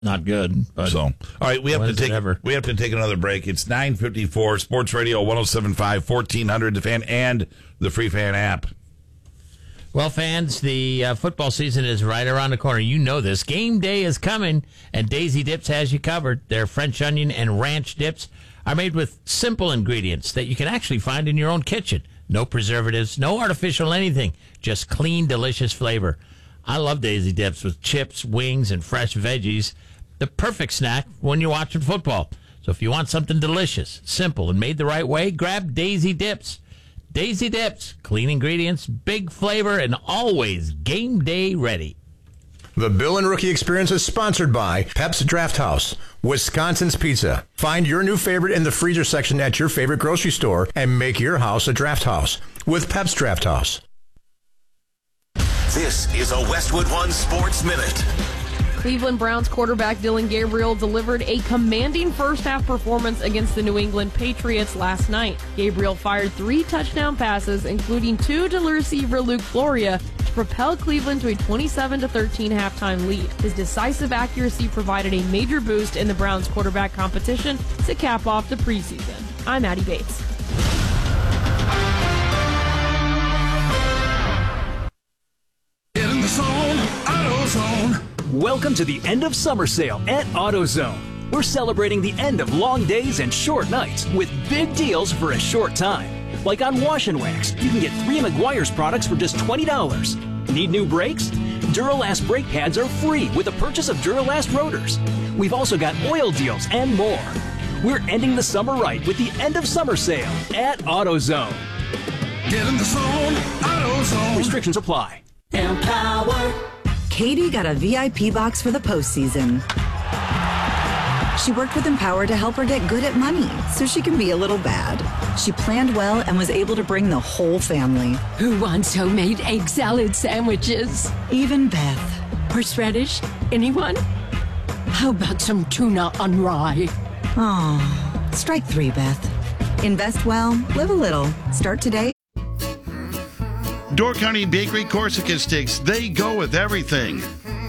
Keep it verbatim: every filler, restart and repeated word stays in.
Not good. But so, all right, we have to take ever? we have to take another break. It's nine fifty-four, Sports Radio one oh seven point five, fourteen hundred, The Fan, and the Free Fan app. Well, fans, the uh, football season is right around the corner. You know this. Game day is coming, and Daisy Dips has you covered. Their French onion and ranch dips are made with simple ingredients that you can actually find in your own kitchen. No preservatives, no artificial anything, just clean, delicious flavor. I love Daisy Dips with chips, wings, and fresh veggies. The perfect snack when you're watching football. So if you want something delicious, simple, and made the right way, grab Daisy Dips. Daisy Dips, clean ingredients, big flavor, and always game day ready. The Bill and Rookie Experience is sponsored by Pep's Draft House, Wisconsin's Pizza. Find your new favorite in the freezer section at your favorite grocery store and make your house a draft house with Pep's Draft House. This is a Westwood One Sports Minute. Cleveland Browns quarterback Dylan Gabriel delivered a commanding first-half performance against the New England Patriots last night. Gabriel fired three touchdown passes, including two to receiver Luke Floria, to propel Cleveland to a twenty-seven to thirteen halftime lead. His decisive accuracy provided a major boost in the Browns quarterback competition to cap off the preseason. I'm Addie Bates. Get in the zone, AutoZone. Welcome to the end of summer sale at AutoZone. We're celebrating the end of long days and short nights with big deals for a short time. Like on Wash and Wax, you can get three Meguiar's products for just twenty dollars. Need new brakes? Duralast brake pads are free with the purchase of Duralast rotors. We've also got oil deals and more. We're ending the summer right with the end of summer sale at AutoZone. Get in the zone, AutoZone. Restrictions apply. Empower. Katie got a V I P box for the postseason. She worked with Empower to help her get good at money so she can be a little bad. She planned well and was able to bring the whole family. Who wants homemade egg salad sandwiches? Even Beth. Horseradish? Anyone? How about some tuna on rye? Oh, strike three, Beth. Invest well, live a little. Start today. Door County Bakery Corsica Sticks, they go with everything.